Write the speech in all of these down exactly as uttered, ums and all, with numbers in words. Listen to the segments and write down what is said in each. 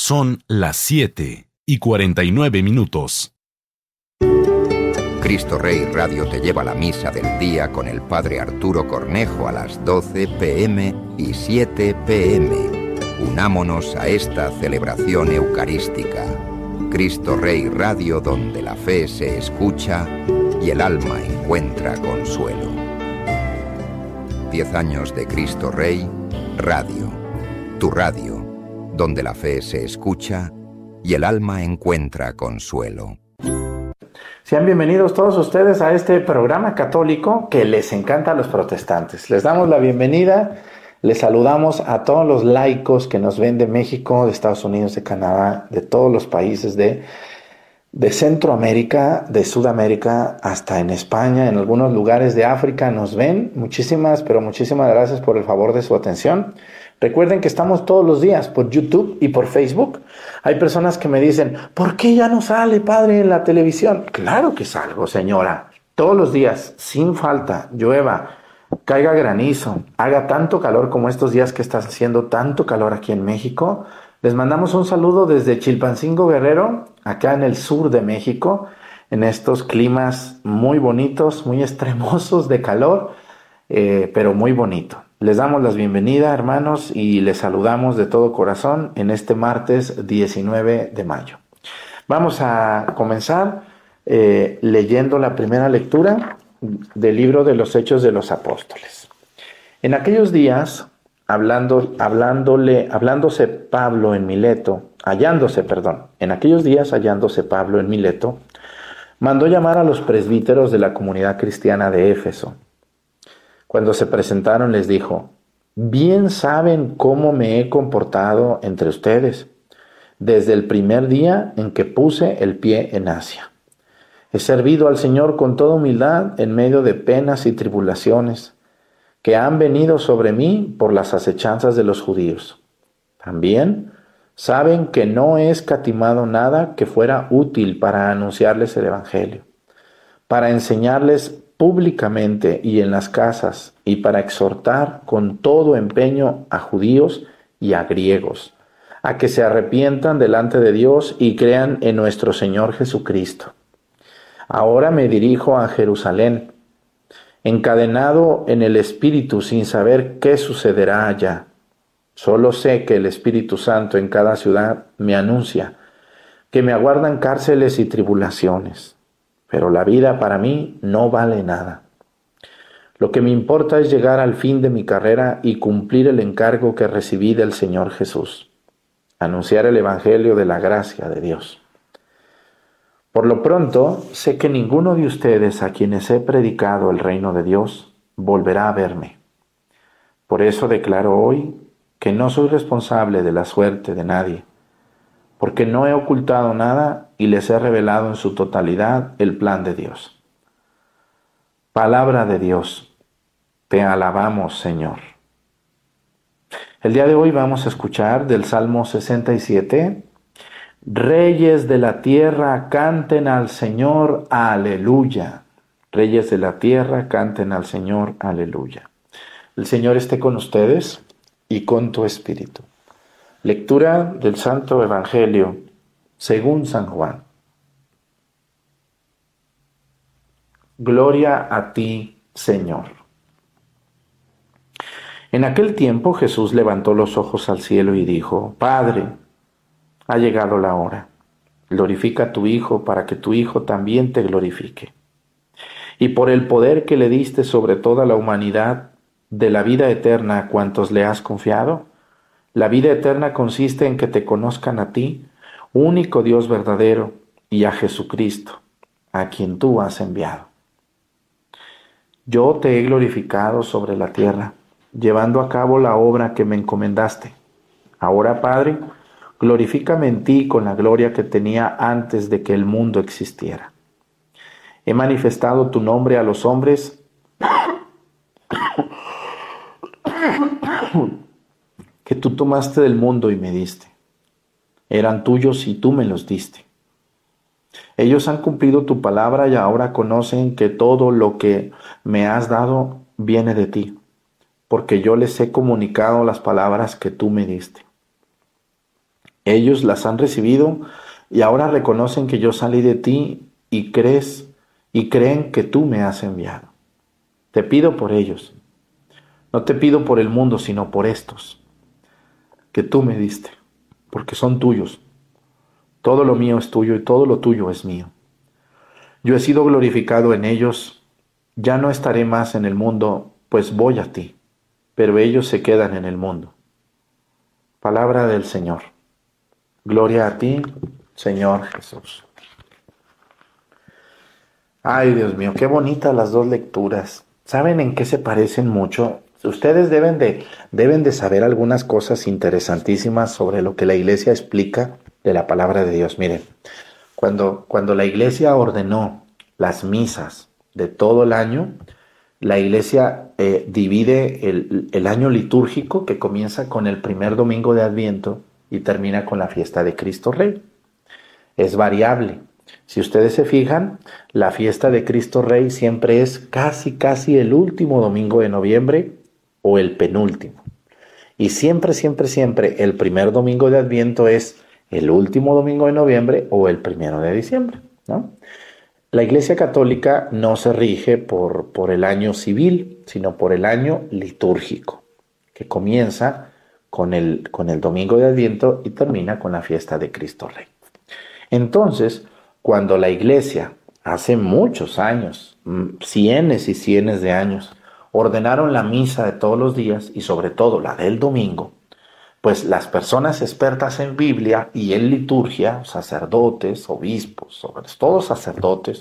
Son las siete y cuarenta y nueve minutos. Cristo Rey Radio te lleva la misa del día con el Padre Arturo Cornejo a las doce pe eme y siete pe eme. Unámonos a esta celebración eucarística. Cristo Rey Radio, donde la fe se escucha y el alma encuentra consuelo. Diez años de Cristo Rey Radio. Tu radio, donde la fe se escucha y el alma encuentra consuelo. Sean bienvenidos todos ustedes a este programa católico que les encanta a los protestantes. Les damos la bienvenida, les saludamos a todos los laicos que nos ven de México, de Estados Unidos, de Canadá, de todos los países de, de Centroamérica, de Sudamérica, hasta en España, en algunos lugares de África nos ven. Muchísimas, pero muchísimas gracias por el favor de su atención. Recuerden que estamos todos los días por YouTube y por Facebook. Hay personas que me dicen, ¿por qué ya no sale, padre, en la televisión? Claro que salgo, señora. Todos los días, sin falta, llueva, caiga granizo, haga tanto calor como estos días que está haciendo tanto calor aquí en México. Les mandamos un saludo desde Chilpancingo, Guerrero, acá en el sur de México, en estos climas muy bonitos, muy extremosos de calor, eh, pero muy bonito. Les damos la bienvenida, hermanos, y les saludamos de todo corazón en este martes diecinueve de mayo. Vamos a comenzar eh, leyendo la primera lectura del libro de los Hechos de los Apóstoles. En aquellos días, hablando, hablándole, hablándose Pablo en Mileto, hallándose, perdón, en aquellos días hallándose Pablo en Mileto, mandó llamar a los presbíteros de la comunidad cristiana de Éfeso. Cuando se presentaron les dijo, bien saben cómo me he comportado entre ustedes desde el primer día en que puse el pie en Asia. He servido al Señor con toda humildad en medio de penas y tribulaciones que han venido sobre mí por las acechanzas de los judíos. También saben que no he escatimado nada que fuera útil para anunciarles el Evangelio, para enseñarles públicamente y en las casas, y para exhortar con todo empeño a judíos y a griegos, a que se arrepientan delante de Dios y crean en nuestro Señor Jesucristo. Ahora me dirijo a Jerusalén, encadenado en el Espíritu sin saber qué sucederá allá. Solo sé que el Espíritu Santo en cada ciudad me anuncia que me aguardan cárceles y tribulaciones. Pero la vida para mí no vale nada. Lo que me importa es llegar al fin de mi carrera y cumplir el encargo que recibí del Señor Jesús, anunciar el Evangelio de la gracia de Dios. Por lo pronto, sé que ninguno de ustedes a quienes he predicado el reino de Dios volverá a verme. Por eso declaro hoy que no soy responsable de la suerte de nadie, porque no he ocultado nada y les he revelado en su totalidad el plan de Dios. Palabra de Dios, te alabamos, Señor. El día de hoy vamos a escuchar del Salmo sesenta y siete, Reyes de la tierra, canten al Señor, aleluya. Reyes de la tierra, canten al Señor, aleluya. El Señor esté con ustedes y con tu espíritu. Lectura del Santo Evangelio según San Juan. Gloria a ti, Señor. En aquel tiempo Jesús levantó los ojos al cielo y dijo, Padre, ha llegado la hora. Glorifica a tu Hijo para que tu Hijo también te glorifique. Y por el poder que le diste sobre toda la humanidad de la vida eterna a cuantos le has confiado, la vida eterna consiste en que te conozcan a ti, único Dios verdadero, y a Jesucristo, a quien tú has enviado. Yo te he glorificado sobre la tierra, llevando a cabo la obra que me encomendaste. Ahora, Padre, glorifícame en ti con la gloria que tenía antes de que el mundo existiera. He manifestado tu nombre a los hombres que tú tomaste del mundo y me diste. Eran tuyos y tú me los diste. Ellos han cumplido tu palabra y ahora conocen que todo lo que me has dado viene de ti, porque yo les he comunicado las palabras que tú me diste. Ellos las han recibido y ahora reconocen que yo salí de ti y crees y creen que tú me has enviado. Te pido por ellos. No te pido por el mundo, sino por estos que tú me diste, porque son tuyos. Todo lo mío es tuyo y todo lo tuyo es mío. Yo he sido glorificado en ellos, ya no estaré más en el mundo, pues voy a ti, pero ellos se quedan en el mundo. Palabra del Señor. Gloria a ti, Señor Jesús. Ay, Dios mío, qué bonitas las dos lecturas. ¿Saben en qué se parecen mucho? Ustedes deben de, deben de saber algunas cosas interesantísimas sobre lo que la Iglesia explica de la palabra de Dios. Miren, cuando, cuando la Iglesia ordenó las misas de todo el año, la Iglesia eh, divide el, el año litúrgico, que comienza con el primer domingo de Adviento y termina con la fiesta de Cristo Rey. Es variable. Si ustedes se fijan, la fiesta de Cristo Rey siempre es casi, casi el último domingo de noviembre o el penúltimo. Y siempre, siempre, siempre el primer domingo de Adviento es el último domingo de noviembre o el primero de diciembre, ¿no? La Iglesia Católica no se rige por, por el año civil, sino por el año litúrgico, que comienza con el, con el domingo de Adviento y termina con la fiesta de Cristo Rey. Entonces, cuando la Iglesia, hace muchos años, cienes y cienes de años, ordenaron la misa de todos los días y sobre todo la del domingo, pues las personas expertas en Biblia y en liturgia, sacerdotes, obispos, sobre todo sacerdotes,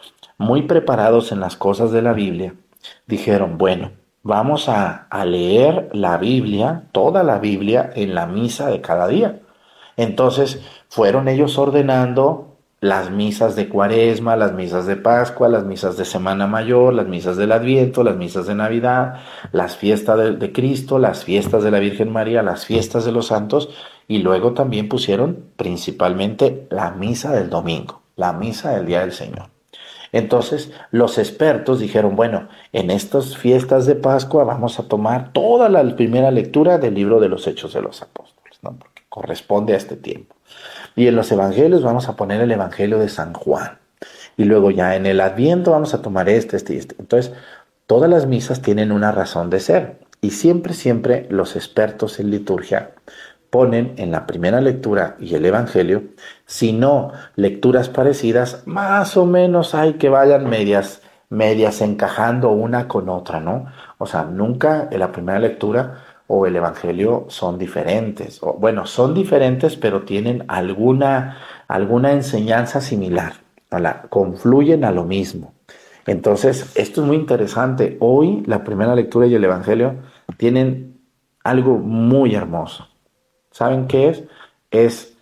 muy preparados en las cosas de la Biblia, dijeron, bueno, vamos a, a leer la Biblia, toda la Biblia, en la misa de cada día. Entonces fueron ellos ordenando las misas de Cuaresma, las misas de Pascua, las misas de Semana Mayor, las misas del Adviento, las misas de Navidad, las fiestas de, de Cristo, las fiestas de la Virgen María, las fiestas de los santos, y luego también pusieron principalmente la misa del domingo, la misa del Día del Señor. Entonces los expertos dijeron, bueno, en estas fiestas de Pascua vamos a tomar toda la primera lectura del libro de los Hechos de los Apóstoles, ¿no? Porque corresponde a este tiempo. Y en los evangelios vamos a poner el evangelio de San Juan. Y luego ya en el Adviento vamos a tomar este, este y este. Entonces, todas las misas tienen una razón de ser. Y siempre, siempre los expertos en liturgia ponen en la primera lectura y el evangelio, si no lecturas parecidas, más o menos hay que vayan medias, medias encajando una con otra, ¿no? O sea, nunca en la primera lectura o el evangelio son diferentes, o bueno, son diferentes, pero tienen alguna, alguna enseñanza similar, ¿no? Confluyen a lo mismo. Entonces, esto es muy interesante. Hoy la primera lectura y el evangelio tienen algo muy hermoso. ¿Saben qué es? Es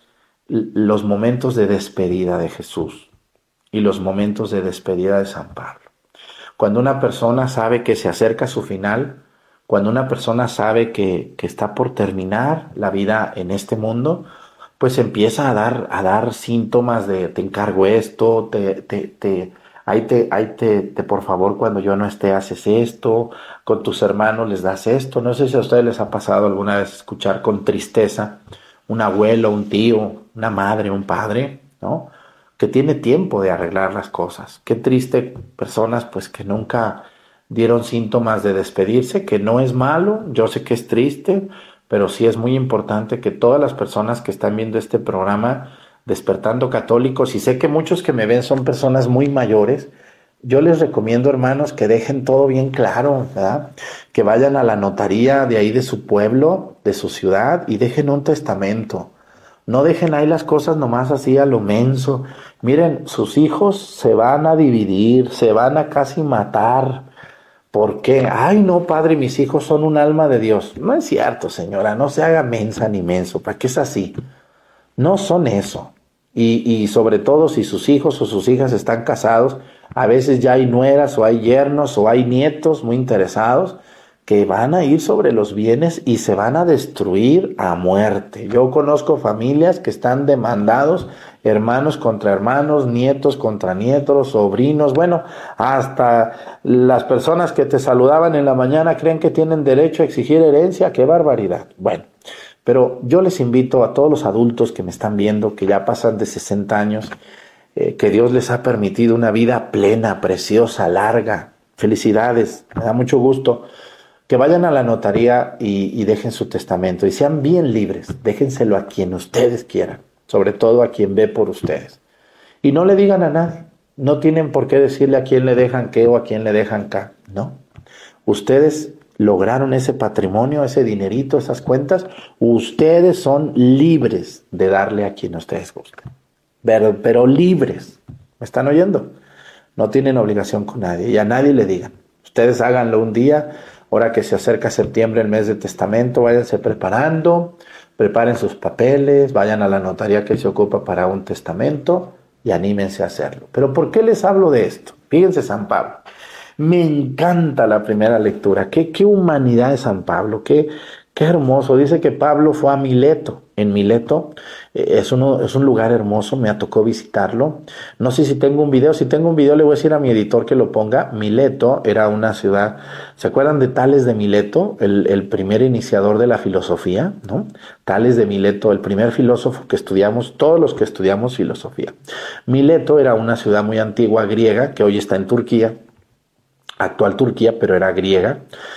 los momentos de despedida de Jesús y los momentos de despedida de San Pablo. Cuando una persona sabe que se acerca a su final, cuando una persona sabe que, que está por terminar la vida en este mundo, pues empieza a dar, a dar síntomas de te encargo esto, te, te, te, ahí te, ahí te, te, por favor, cuando yo no esté haces esto, con tus hermanos les das esto. No sé si a ustedes les ha pasado alguna vez escuchar con tristeza un abuelo, un tío, una madre, un padre, ¿no? Que tiene tiempo de arreglar las cosas. Qué triste personas pues que nunca dieron síntomas de despedirse, que no es malo, yo sé que es triste, pero sí es muy importante que todas las personas que están viendo este programa, Despertando Católicos, y sé que muchos que me ven son personas muy mayores, yo les recomiendo, hermanos, que dejen todo bien claro, ¿verdad? Que vayan a la notaría de ahí de su pueblo, de su ciudad, y dejen un testamento. No dejen ahí las cosas nomás así a lo menso. Miren, sus hijos se van a dividir, se van a casi matar. ¿Por qué? Ay, no, padre, mis hijos son un alma de Dios. No es cierto, señora, no se haga mensa ni menso. ¿Para qué es así? No son eso. Y, y sobre todo si sus hijos o sus hijas están casados, a veces ya hay nueras o hay yernos o hay nietos muy interesados que van a ir sobre los bienes y se van a destruir a muerte. Yo conozco familias que están demandados, hermanos contra hermanos, nietos contra nietos, sobrinos, bueno, hasta las personas que te saludaban en la mañana creen que tienen derecho a exigir herencia. ¡Qué barbaridad! Bueno, Pero yo les invito a todos los adultos que me están viendo, que ya pasan de sesenta años, eh, que Dios les ha permitido una vida plena, preciosa, larga. Felicidades, me da mucho gusto. Que vayan a la notaría y, y dejen su testamento y sean bien libres. Déjenselo a quien ustedes quieran, sobre todo a quien ve por ustedes. Y no le digan a nadie. No tienen por qué decirle a quién le dejan qué o a quién le dejan acá. No. Ustedes lograron ese patrimonio, ese dinerito, esas cuentas. Ustedes son libres de darle a quien ustedes gusten. Pero, pero libres. ¿Me están oyendo? No tienen obligación con nadie y a nadie le digan. Ustedes háganlo un día. Ahora que se acerca septiembre, el mes de testamento, váyanse preparando, preparen sus papeles, vayan a la notaría que se ocupa para un testamento y anímense a hacerlo. Pero ¿por qué les hablo de esto? Fíjense San Pablo. Me encanta la primera lectura. Qué, qué humanidad de San Pablo, qué, qué hermoso. Dice que Pablo fue a Mileto. En Mileto eh, es, uno, es un lugar hermoso, me tocó visitarlo. No sé si tengo un video. Si tengo un video le voy a decir a mi editor que lo ponga. Mileto era una ciudad. ¿Se acuerdan de Tales de Mileto? El, el primer iniciador de la filosofía, ¿no? Tales de Mileto, el primer filósofo que estudiamos, todos los que estudiamos filosofía. Mileto era una ciudad muy antigua griega que hoy está en Turquía. Actual Turquía, pero era griega.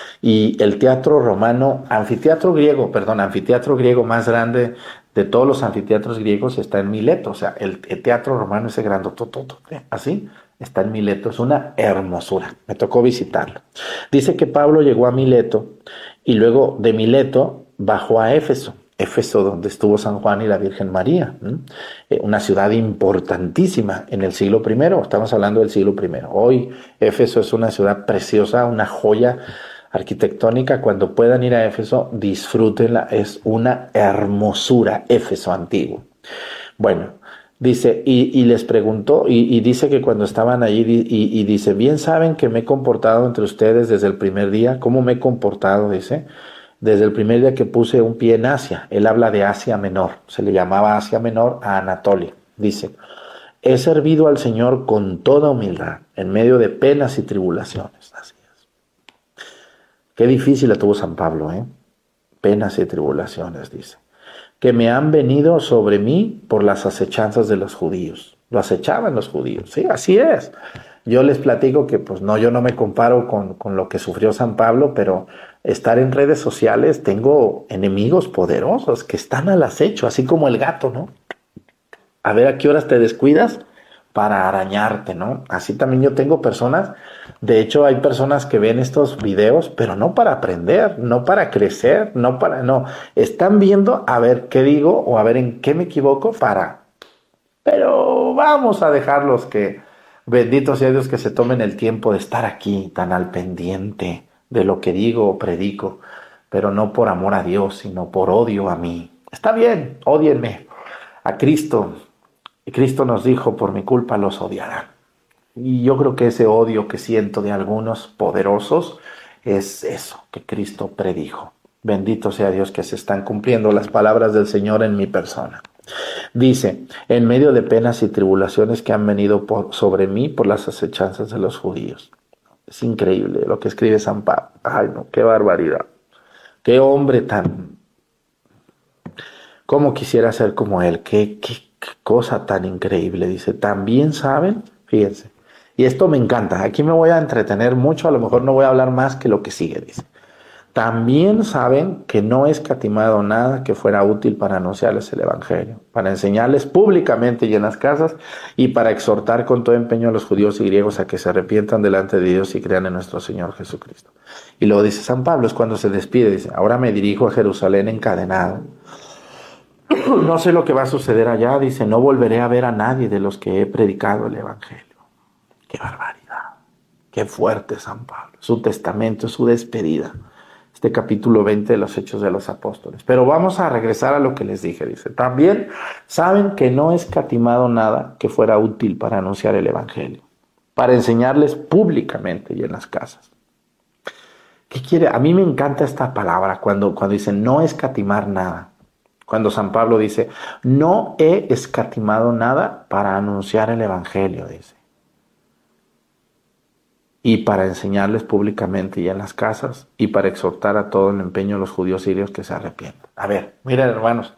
Y el teatro romano, anfiteatro griego, perdón, anfiteatro griego más grande de todos los anfiteatros griegos está en Mileto. O sea, el, el teatro romano ese grandotototo, así, está en Mileto. Es una hermosura. Me tocó visitarlo. Dice que Pablo llegó a Mileto y luego de Mileto bajó a Éfeso. Éfeso, donde estuvo San Juan y la Virgen María, ¿eh? Una ciudad importantísima en el siglo primero. Estamos hablando del siglo primero. Hoy Éfeso es una ciudad preciosa, una joya arquitectónica. Cuando puedan ir a Éfeso, disfrútenla, es una hermosura, Éfeso antiguo. Bueno, dice, y, y les preguntó, y, y dice que cuando estaban allí, y, y dice, bien saben que me he comportado entre ustedes desde el primer día. ¿Cómo me he comportado? Dice, desde el primer día que puse un pie en Asia. Él habla de Asia Menor, se le llamaba Asia Menor a Anatolia. Dice, he servido al Señor con toda humildad, en medio de penas y tribulaciones. Así. Qué difícil la tuvo San Pablo, ¿eh? Penas y tribulaciones, dice. Que me han venido sobre mí por las acechanzas de los judíos. Lo acechaban los judíos, sí, así es. Yo les platico que, pues no, yo no me comparo con, con lo que sufrió San Pablo, pero estar en redes sociales, tengo enemigos poderosos que están al acecho, así como el gato, ¿no? A ver a qué horas te descuidas para arañarte, ¿no? Así también yo tengo personas, de hecho hay personas que ven estos videos, pero no para aprender, no para crecer, no para, no, están viendo a ver qué digo o a ver en qué me equivoco para, pero vamos a dejarlos que, bendito sea Dios, que se tomen el tiempo de estar aquí tan al pendiente de lo que digo o predico, pero no por amor a Dios, sino por odio a mí. Está bien, ódienme a Cristo. Y Cristo nos dijo, por mi culpa los odiarán. Y yo creo que ese odio que siento de algunos poderosos es eso que Cristo predijo. Bendito sea Dios que se están cumpliendo las palabras del Señor en mi persona. Dice, en medio de penas y tribulaciones que han venido por, sobre mí por las acechanzas de los judíos. Es increíble lo que escribe San Pablo. Ay, no, qué barbaridad. Qué hombre tan... ¿Cómo quisiera ser como él? Qué, qué, qué cosa tan increíble. Dice, también saben, fíjense, y esto me encanta. Aquí me voy a entretener mucho, a lo mejor no voy a hablar más que lo que sigue, dice. También saben que no he escatimado nada que fuera útil para anunciarles el Evangelio, para enseñarles públicamente y en las casas, y para exhortar con todo empeño a los judíos y griegos a que se arrepientan delante de Dios y crean en nuestro Señor Jesucristo. Y luego dice San Pablo, es cuando se despide, dice, ahora me dirijo a Jerusalén encadenado. No sé lo que va a suceder allá, dice, no volveré a ver a nadie de los que he predicado el Evangelio. ¡Qué barbaridad! ¡Qué fuerte San Pablo! Su testamento, su despedida. Este capítulo veinte de los Hechos de los Apóstoles. Pero vamos a regresar a lo que les dije. Dice, también saben que no he escatimado nada que fuera útil para anunciar el Evangelio, para enseñarles públicamente y en las casas. ¿Qué quiere? A mí me encanta esta palabra cuando, cuando dice no escatimar nada. Cuando San Pablo dice, no he escatimado nada para anunciar el Evangelio, dice. y para enseñarles públicamente y en las casas, y para exhortar a todo el empeño de los judíos sirios que se arrepientan. A ver, miren hermanos,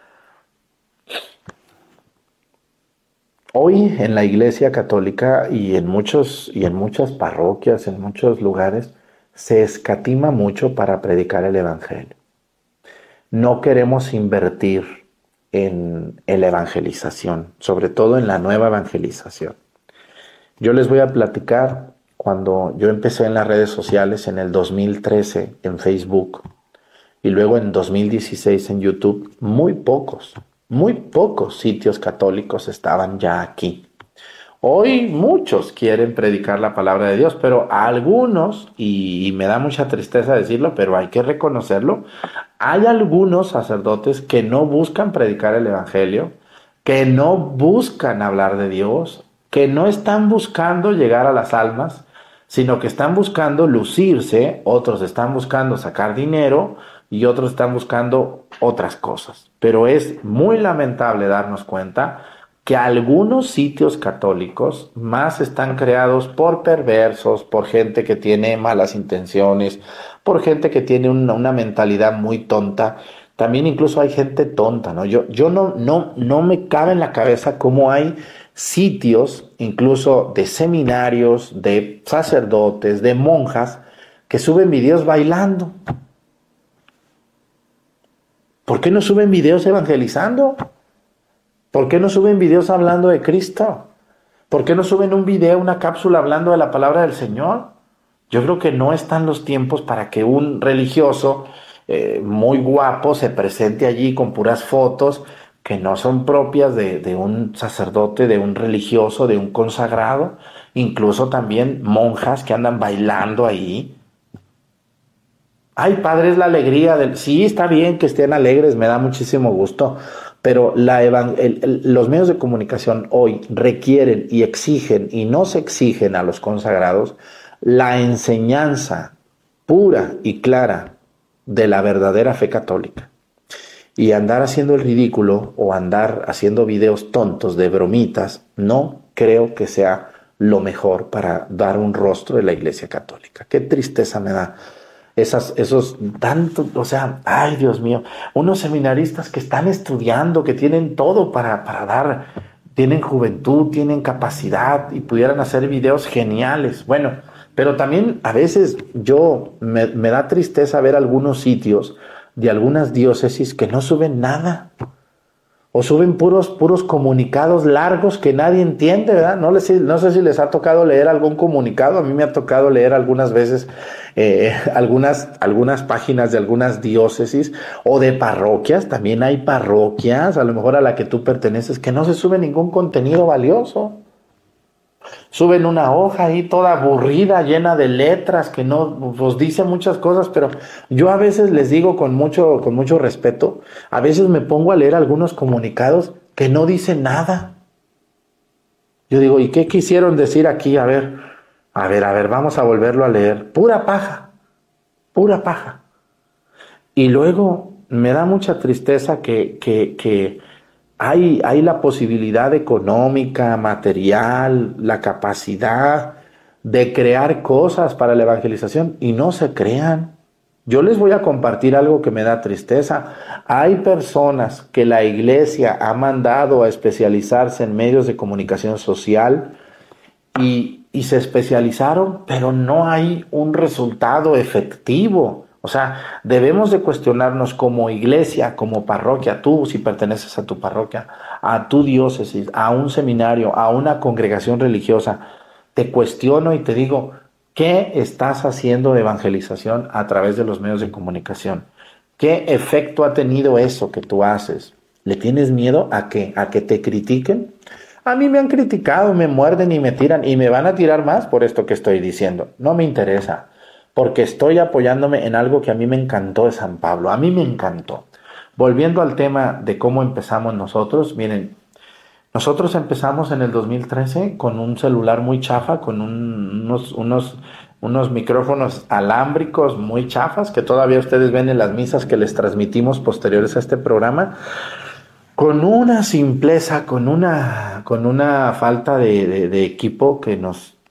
hoy en la Iglesia Católica y en muchos y en muchas parroquias, en muchos lugares, se escatima mucho para predicar el Evangelio. No queremos invertir en, en la evangelización, sobre todo en la nueva evangelización. Yo les voy a platicar cuando yo empecé en las redes sociales en el dos mil trece en Facebook y luego en dos mil dieciséis en YouTube, muy pocos, muy pocos sitios católicos estaban ya aquí. Hoy muchos quieren predicar la palabra de Dios, pero algunos, y, y me da mucha tristeza decirlo, pero hay que reconocerlo, hay algunos sacerdotes que no buscan predicar el Evangelio, que no buscan hablar de Dios, que no están buscando llegar a las almas, sino que están buscando lucirse, otros están buscando sacar dinero y otros están buscando otras cosas. Pero es muy lamentable darnos cuenta que algunos sitios católicos más están creados por perversos, por gente que tiene malas intenciones, por gente que tiene una, una mentalidad muy tonta. También incluso hay gente tonta, ¿no? Yo, yo no, no, no me cabe en la cabeza cómo hay sitios, incluso de seminarios, de sacerdotes, de monjas, que suben videos bailando. ¿Por qué no suben videos evangelizando? ¿Por qué no suben videos hablando de Cristo? ¿Por qué no suben un video, una cápsula hablando de la palabra del Señor? Yo creo que no están los tiempos para que un religioso eh, muy guapo se presente allí con puras fotos que no son propias de, de un sacerdote, de un religioso, de un consagrado. Incluso también monjas que andan bailando ahí. Ay, padre, es la alegría del... Sí, está bien que estén alegres, me da muchísimo gusto. Pero la evan... el, el, los medios de comunicación hoy requieren y exigen, y no se exigen a los consagrados, la enseñanza pura y clara de la verdadera fe católica. Y andar haciendo el ridículo o andar haciendo videos tontos de bromitas, no creo que sea lo mejor para dar un rostro de la Iglesia Católica. Qué tristeza me da. Esas, esos tantos, o sea, ay Dios mío, unos seminaristas que están estudiando, que tienen todo para, para dar, tienen juventud, tienen capacidad y pudieran hacer videos geniales. Bueno, pero también a veces yo me, me da tristeza ver algunos sitios de algunas diócesis que no suben nada. O suben puros, puros comunicados largos que nadie entiende, ¿verdad? No, les, no sé si les ha tocado leer algún comunicado. A mí me ha tocado leer algunas veces eh, algunas, algunas páginas de algunas diócesis o de parroquias. También hay parroquias, a lo mejor a la que tú perteneces, que no se sube ningún contenido valioso. Suben una hoja ahí toda aburrida, llena de letras, que no pues dice muchas cosas, pero yo a veces les digo con mucho, con mucho respeto, a veces me pongo a leer algunos comunicados que no dicen nada. Yo digo, ¿y qué quisieron decir aquí? A ver, a ver, a ver, vamos a volverlo a leer. Pura paja, pura paja. Y luego me da mucha tristeza que, que, que Hay, hay la posibilidad económica, material, la capacidad de crear cosas para la evangelización y no se crean. Yo les voy a compartir algo que me da tristeza. Hay personas que la Iglesia ha mandado a especializarse en medios de comunicación social y, y se especializaron, pero no hay un resultado efectivo. O sea, debemos de cuestionarnos como iglesia, como parroquia, tú si perteneces a tu parroquia, a tu diócesis, a un seminario, a una congregación religiosa. Te cuestiono y te digo, ¿qué estás haciendo de evangelización a través de los medios de comunicación? ¿Qué efecto ha tenido eso que tú haces? ¿Le tienes miedo a qué? ¿A que te critiquen? A mí me han criticado, me muerden y me tiran y me van a tirar más por esto que estoy diciendo. No me interesa. Porque estoy apoyándome en algo que a mí me encantó de San Pablo. A mí me encantó. Volviendo al tema de cómo empezamos nosotros, miren, nosotros empezamos en el dos mil trece con un celular muy chafa, con un, unos, unos, unos micrófonos alámbricos muy chafas, que todavía ustedes ven en las misas que les transmitimos posteriores a este programa, con una simpleza, con una, con una falta de, de, de equipo que nos...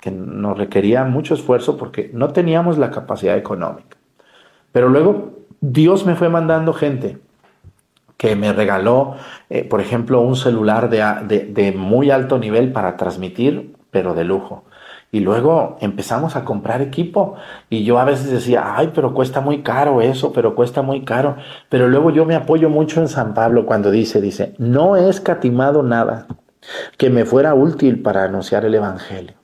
que nos requería mucho esfuerzo porque no teníamos la capacidad económica. Pero luego Dios me fue mandando gente que me regaló, eh, por ejemplo, un celular de, de, de muy alto nivel para transmitir, pero de lujo. Y luego empezamos a comprar equipo y yo a veces decía, ay, pero cuesta muy caro eso, pero cuesta muy caro. Pero luego yo me apoyo mucho en San Pablo cuando dice, dice, no he escatimado nada que me fuera útil para anunciar el Evangelio.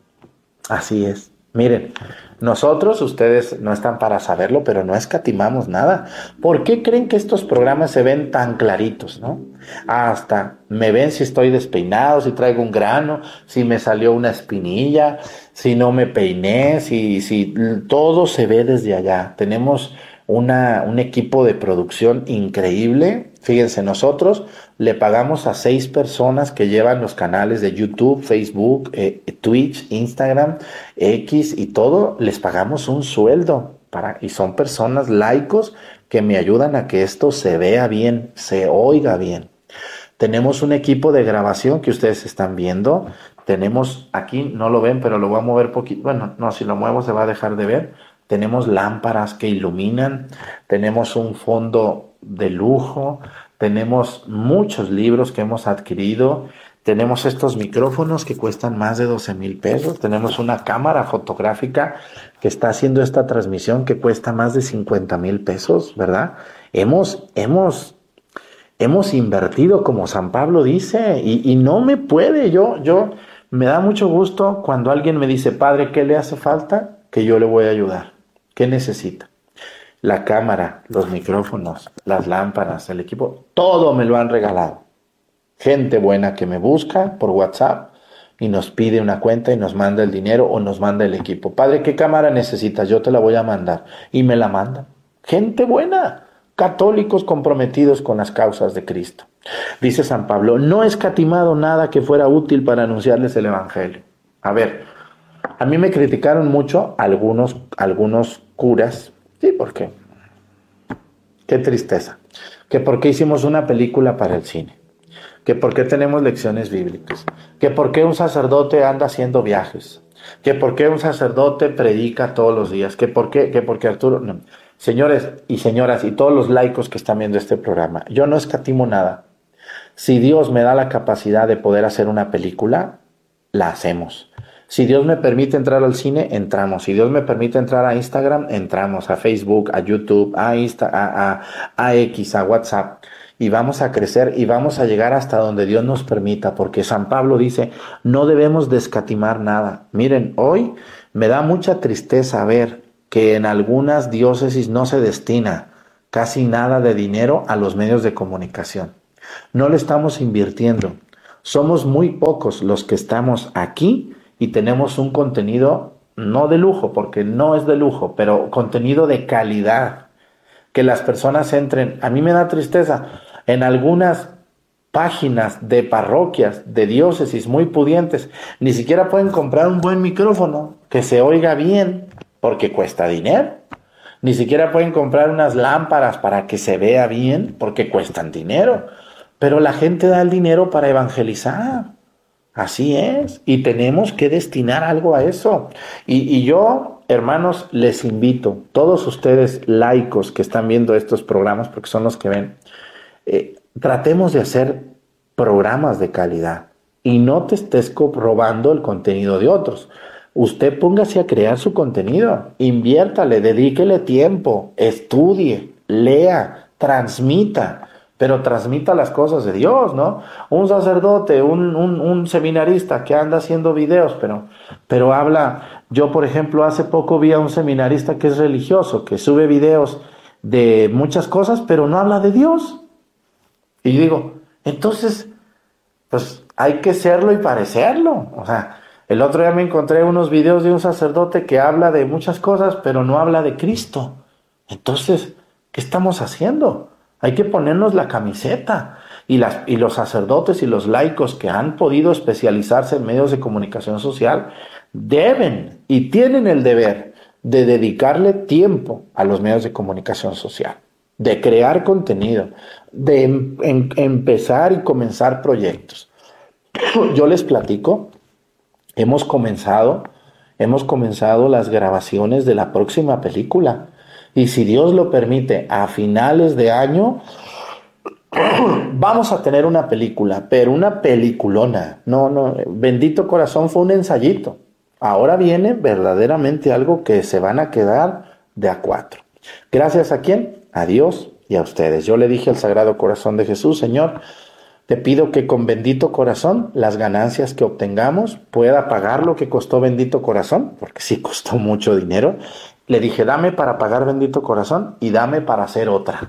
Así es. Miren, nosotros, ustedes no están para saberlo, pero no escatimamos nada. ¿Por qué creen que estos programas se ven tan claritos, no? Hasta me ven si estoy despeinado, si traigo un grano, si me salió una espinilla, si no me peiné, si, si todo se ve desde allá. Tenemos una, un equipo de producción increíble. Fíjense, nosotros le pagamos a seis personas que llevan los canales de YouTube, Facebook, eh, Twitch, Instagram, X y todo. Les pagamos un sueldo para, y son personas laicos que me ayudan a que esto se vea bien, se oiga bien. Tenemos un equipo de grabación que ustedes están viendo. Tenemos aquí, no lo ven, pero lo voy a mover poquito. Bueno, no, si lo muevo se va a dejar de ver. Tenemos lámparas que iluminan. Tenemos un fondo de lujo. Tenemos muchos libros que hemos adquirido. Tenemos estos micrófonos que cuestan más de doce mil pesos. Tenemos una cámara fotográfica que está haciendo esta transmisión que cuesta más de cincuenta mil pesos, ¿verdad? Hemos, hemos, hemos invertido como San Pablo dice y, y no me puede. Yo, yo, me da mucho gusto cuando alguien me dice, padre, ¿qué le hace falta? Que yo le voy a ayudar. ¿Qué necesita? La cámara, los micrófonos, las lámparas, el equipo, todo me lo han regalado. Gente buena que me busca por WhatsApp y nos pide una cuenta y nos manda el dinero o nos manda el equipo. Padre, ¿qué cámara necesitas? Yo te la voy a mandar. Y me la mandan. Gente buena, católicos comprometidos con las causas de Cristo. Dice San Pablo, no he escatimado nada que fuera útil para anunciarles el Evangelio. A ver, a mí me criticaron mucho algunos, algunos curas. Sí, ¿por qué? Qué tristeza. Que por qué hicimos una película para el cine. Que por qué tenemos lecciones bíblicas. Que por qué un sacerdote anda haciendo viajes. Que por qué un sacerdote predica todos los días. Que por qué, que porque Arturo... No. Señores y señoras y todos los laicos que están viendo este programa, yo no escatimo nada. Si Dios me da la capacidad de poder hacer una película, la hacemos. Si Dios me permite entrar al cine, entramos. Si Dios me permite entrar a Instagram, entramos. A Facebook, a YouTube, a, Insta, a, a, a X, a WhatsApp. Y vamos a crecer y vamos a llegar hasta donde Dios nos permita. Porque San Pablo dice, no debemos de escatimar nada. Miren, hoy me da mucha tristeza ver que en algunas diócesis no se destina casi nada de dinero a los medios de comunicación. No le estamos invirtiendo. Somos muy pocos los que estamos aquí y tenemos un contenido no de lujo, porque no es de lujo, pero contenido de calidad, que las personas entren. A mí me da tristeza, en algunas páginas de parroquias, de diócesis muy pudientes, ni siquiera pueden comprar un buen micrófono, que se oiga bien, porque cuesta dinero. Ni siquiera pueden comprar unas lámparas para que se vea bien, porque cuestan dinero. Pero la gente da el dinero para evangelizar. Así es, y tenemos que destinar algo a eso. Y, y yo, hermanos, les invito, todos ustedes laicos que están viendo estos programas, porque son los que ven, eh, tratemos de hacer programas de calidad y no te estés robando el contenido de otros. Usted póngase a crear su contenido, inviértale, dedíquele tiempo, estudie, lea, transmita. Pero transmita las cosas de Dios, ¿no? Un sacerdote, un, un, un seminarista que anda haciendo videos, pero, pero habla... Yo, por ejemplo, hace poco vi a un seminarista que es religioso, que sube videos de muchas cosas, pero no habla de Dios. Y digo, entonces, pues hay que serlo y parecerlo. O sea, el otro día me encontré unos videos de un sacerdote que habla de muchas cosas, pero no habla de Cristo. Entonces, ¿qué estamos haciendo? Hay que ponernos la camiseta. Y, las, y los sacerdotes y los laicos que han podido especializarse en medios de comunicación social deben y tienen el deber de dedicarle tiempo a los medios de comunicación social, de crear contenido, de em, em, empezar y comenzar proyectos. Yo les platico, hemos comenzado hemos comenzado las grabaciones de la próxima película. Y si Dios lo permite, a finales de año vamos a tener una película, pero una peliculona. No, no, Bendito Corazón fue un ensayito. Ahora viene verdaderamente algo que se van a quedar de a cuatro. Gracias a quién, a Dios y a ustedes. Yo le dije al Sagrado Corazón de Jesús: Señor, te pido que con Bendito Corazón las ganancias que obtengamos pueda pagar lo que costó Bendito Corazón, porque sí costó mucho dinero. Le dije: dame para pagar Bendito Corazón y dame para hacer otra.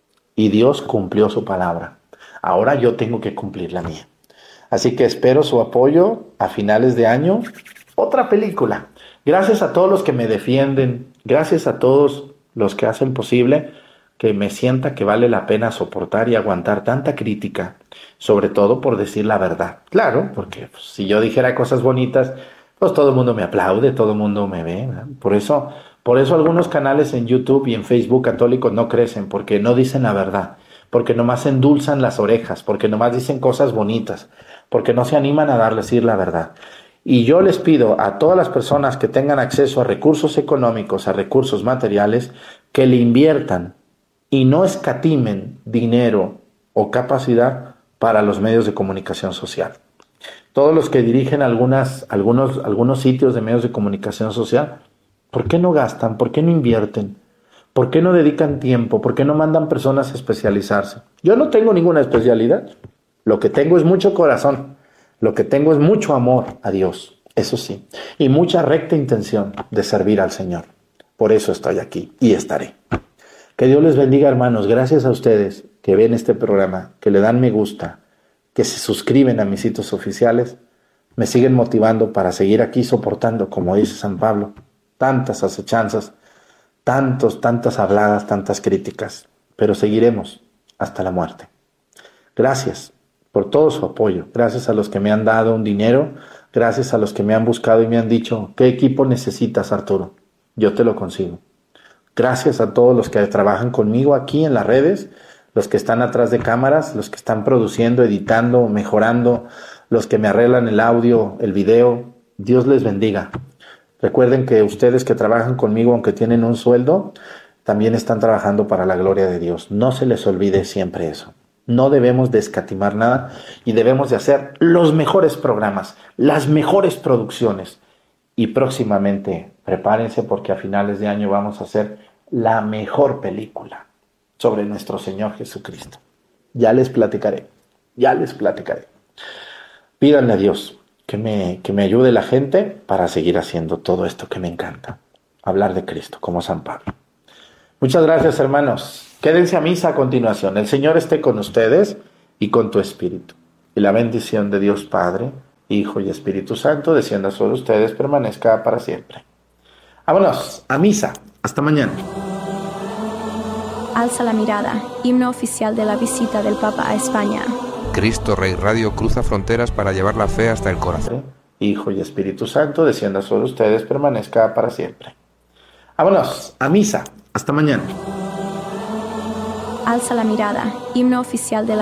Y Dios cumplió su palabra. Ahora yo tengo que cumplir la mía. Así que espero su apoyo a finales de año. Otra película. Gracias a todos los que me defienden. Gracias a todos los que hacen posible que me sienta que vale la pena soportar y aguantar tanta crítica. Sobre todo por decir la verdad. Claro, porque pues, si yo dijera cosas bonitas, pues todo el mundo me aplaude, todo el mundo me ve, ¿verdad? Por eso... Por eso algunos canales en YouTube y en Facebook católicos no crecen, porque no dicen la verdad, porque nomás endulzan las orejas, porque nomás dicen cosas bonitas, porque no se animan a darles decir la verdad. Y yo les pido a todas las personas que tengan acceso a recursos económicos, a recursos materiales, que le inviertan y no escatimen dinero o capacidad para los medios de comunicación social. Todos los que dirigen algunas, algunos, algunos sitios de medios de comunicación social, ¿por qué no gastan? ¿Por qué no invierten? ¿Por qué no dedican tiempo? ¿Por qué no mandan personas a especializarse? Yo no tengo ninguna especialidad. Lo que tengo es mucho corazón. Lo que tengo es mucho amor a Dios, eso sí. Y mucha recta intención de servir al Señor. Por eso estoy aquí y estaré. Que Dios les bendiga, hermanos. Gracias a ustedes que ven este programa, que le dan me gusta, que se suscriben a mis sitios oficiales. Me siguen motivando para seguir aquí soportando, como dice San Pablo, tantas acechanzas, tantos, tantas habladas, tantas críticas, pero seguiremos hasta la muerte. Gracias por todo su apoyo, gracias a los que me han dado un dinero, gracias a los que me han buscado y me han dicho: ¿qué equipo necesitas, Arturo? Yo te lo consigo. Gracias a todos los que trabajan conmigo aquí en las redes, los que están atrás de cámaras, los que están produciendo, editando, mejorando, los que me arreglan el audio, el video. Dios les bendiga. Recuerden que ustedes que trabajan conmigo, aunque tienen un sueldo, también están trabajando para la gloria de Dios. No se les olvide siempre eso. No debemos de escatimar nada y debemos de hacer los mejores programas, las mejores producciones. Y próximamente, prepárense porque a finales de año vamos a hacer la mejor película sobre nuestro Señor Jesucristo. Ya les platicaré, ya les platicaré. Pídanle a Dios que me, que me ayude la gente para seguir haciendo todo esto que me encanta. Hablar de Cristo, como San Pablo. Muchas gracias, hermanos. Quédense a misa a continuación. El Señor esté con ustedes y con tu espíritu. Y la bendición de Dios Padre, Hijo y Espíritu Santo descienda sobre ustedes, permanezca para siempre. Vámonos a misa. Hasta mañana. Alza la mirada, himno oficial de la visita del Papa a España. Cristo Rey Radio cruza fronteras para llevar la fe hasta el corazón. Hijo y Espíritu Santo descienda sobre ustedes, permanezca para siempre. Vámonos a misa. Hasta mañana. Alza la mirada, himno oficial de la